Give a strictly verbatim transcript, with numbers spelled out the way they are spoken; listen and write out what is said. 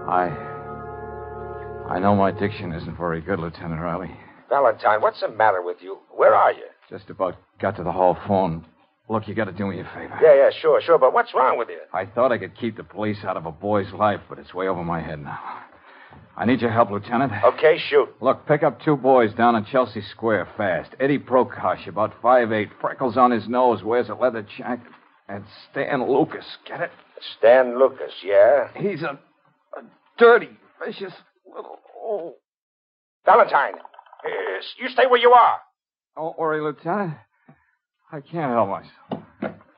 I... I know my diction isn't very good, Lieutenant Riley. Valentine, what's the matter with you? Where are you? Just about got to the hall phone. Look, you got to do me a favor. Yeah, yeah, sure, sure. But what's wrong with you? I thought I could keep the police out of a boy's life, but it's way over my head now. I need your help, Lieutenant. Okay, shoot. Look, pick up two boys down in Chelsea Square fast. Eddie Prokosh, about five eight, freckles on his nose, wears a leather jacket. And Stan Lucas, get it? Stan Lucas, yeah? He's a, a dirty, vicious little... Oh. Valentine, uh, you stay where you are. Don't worry, Lieutenant. I can't help myself.